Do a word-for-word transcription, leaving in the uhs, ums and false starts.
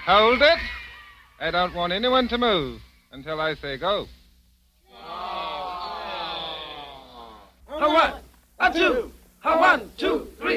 Hold it. I don't want anyone to move until I say go. Oh, what? Achoo!